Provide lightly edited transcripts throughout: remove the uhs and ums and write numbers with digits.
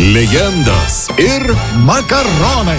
Legendos ir makaronai.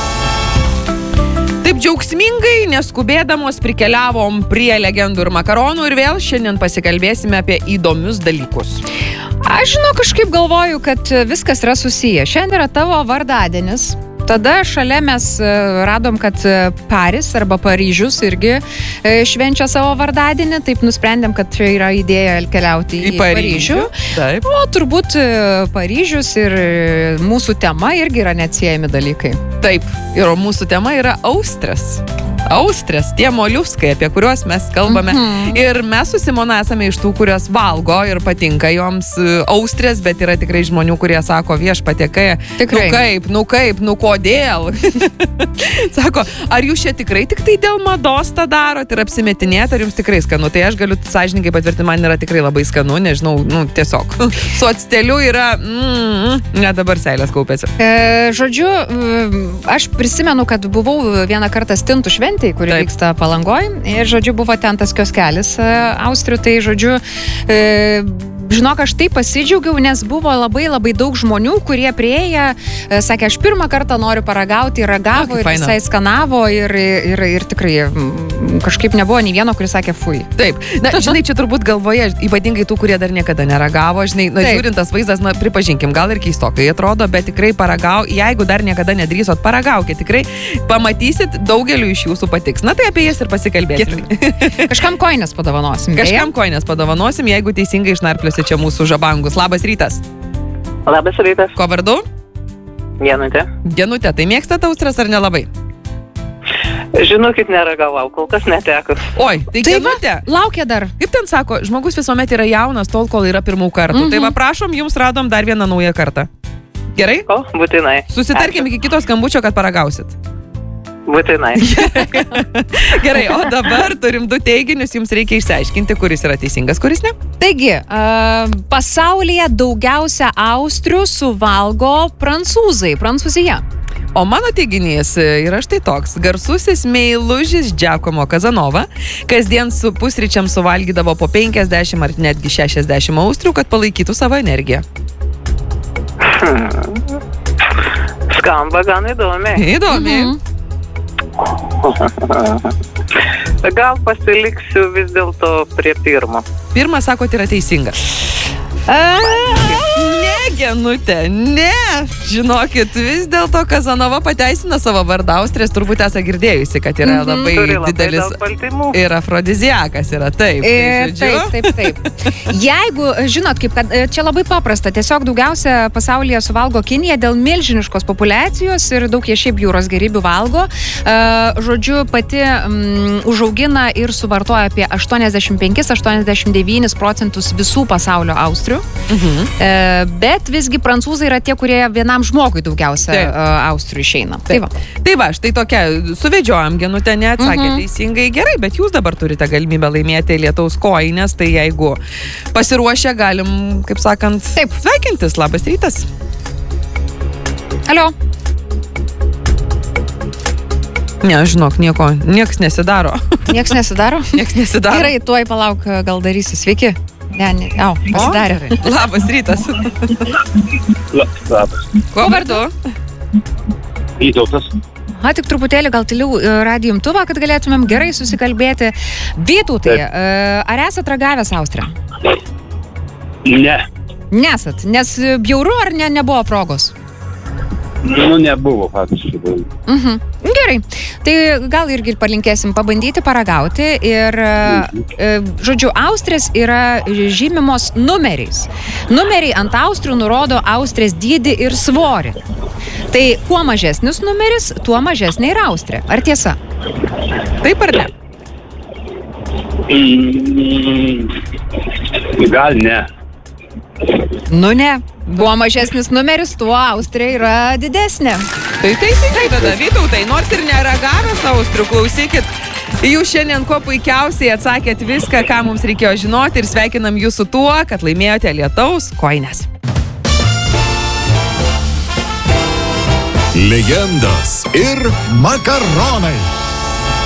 Taip džiaugsmingai, neskubėdamos prikeliavom prie legendų ir makaronų ir vėl šiandien pasikalbėsime apie įdomius dalykus. Aš kažkaip galvoju, kad viskas yra susiję. Šiandien yra tavo vardadienis. Tada šalia mes radom, kad Paris arba Paryžius irgi švenčia savo vardadienį. Taip nusprendėm, kad čia yra idėja keliauti į Paryžių. Taip. O turbūt Paryžius ir mūsų tema irgi yra neatsiejami dalykai. Taip, ir mūsų tema yra austrės. Austrės, tie moliuskai, apie kuriuos mes kalbame. Ir mes su Simona esame iš tų, kurios valgo ir patinka joms austrės, bet yra tikrai žmonių, kurie sako, viešpatie, nu kodėl? Sako, ar jūs čia tikrai tik tai dėl mados tą darot ir apsimetinėt, ar jums tikrai skanu? Tai aš galiu sąžininkai patvirtinti, man yra tikrai labai skanu, nežinau, tiesiog. Su atsteliu yra, net dabar seilės kaupėsi. Žodžiu, aš prisimenu, kad buvau vieną kartą stintų šventėj, kuri vyksta Palangoj. Ir, žodžiu, buvo ten tas kioskelis Austrių. Tai, žodžiu, žinok, aš taip pasidžiaugiau, nes buvo labai daug žmonių, kurie prieėję, sakė, aš pirmą kartą noriu paragauti, ragavo ir visai skanavo ir tikrai kažkaip nebuvo nei vieno, kuris sakė, fui. Taip, žinai, čia turbūt galvoje, ypatingai tų, kurie dar niekada neragavo, žinai, žiūrint tas vaizdas, pripažinkim, gal ir keistokai atrodo, bet tikrai jeigu dar niekada nedrįsot, paragaukit, tikrai pamatysit, daugeliu iš jūsų patiks. Na tai apie jas ir pasikalbėsim. Kažkam koinės padovanosim. Jeigu teisingai išnarpliusi čia mūsų žabangus. Labas rytas. Labas rytas. Ko vardu? Genutė. Genutė, tai mėgstat austrės ar nelabai? Žinokit, neragavau, kol kas neteko. Oi, tai Genutė. Laukia dar. Kaip ten sako, žmogus visuomet yra jaunas tol, kol yra pirmų kartų. Tai va, prašom, jums radom dar vieną naują kartą. Gerai? O, būtinai. Susitarkim iki kito skambučio, kad paragausit. Būtinai. Gerai, o dabar turim 2 teiginius, jums reikia išsiaiškinti, kuris yra teisingas, kuris ne. Taigi, pasaulyje daugiausia austrių suvalgo Prancūzija. O mano teiginys yra štai toks. Garsusis meilužis Giacomo Casanova kasdien su pusryčiam suvalgydavo po 50 ar netgi 60 austrių, kad palaikytų savo energiją. Skamba gan įdomiai. Įdomiai. Gal pasiliksiu vis dėlto prie pirmo. Pirmas, sakot, yra teisingas. Ne, Genutė, ne. Žinokit, vis dėlto Casanova pateisina savo vardą. Austrės turbūt esate girdėjusi, kad yra labai didelis ir afrodiziakas yra. Taip. Taip. Jeigu, žinot, kaip, kad čia labai paprasta, tiesiog daugiausia pasaulyje suvalgo Kinija dėl milžiniškos populiacijos ir daug jie šiaip jūros gėrybių valgo. Žodžiu, pati užaugina ir suvartoja apie 85-89% visų pasaulio austrių. Bet visgi prancūzai yra tie, kurie vienam žmogui daugiausia austrių išeina. Tai va, štai tokia, suvedžiojam Genutę, neatsakė teisingai. Gerai, bet jūs dabar turite galimybę laimėti lietaus koinės, tai jeigu pasiruošę, galim, kaip sakant, sveikintis. Labas rytas. Alio. Ne, žinok, nieks nesidaro. Nieks nesidaro? Nieks nesidaro. Gerai, tuoj palauk, gal darysi. Sveiki. Pasidarė. Labas rytas. Labas. Ko vardu? Vytautas. Tik truputėlį gal tyliau radijo imtuvą, kad galėtumėm gerai susikalbėti. Vytautai, ar esat ragavęs austrę? Ne. Nesat, nes bjauru ar nebuvo progos? Nebuvo faktiškai. Gerai, tai gal irgi palinkėsim pabandyti paragauti ir, žodžiu, austrės yra žymimos numeriais. Numeriai ant austrių nurodo austrės dydį ir svorį. Tai kuo mažesnis numeris, tuo mažesnė yra austrė. Ar tiesa? Taip ar ne? Gal ne. Ne. Kuo mažesnis numeris, tuo austrė yra didesnė. Tai tada, Vytautai, nors ir neragavęs austrių, klausykit, jūs šiandien kuo puikiausiai atsakėt viską, ką mums reikėjo žinoti ir sveikinam jūsų tuo, kad laimėjote lietaus koinės. Legendos ir makaronai.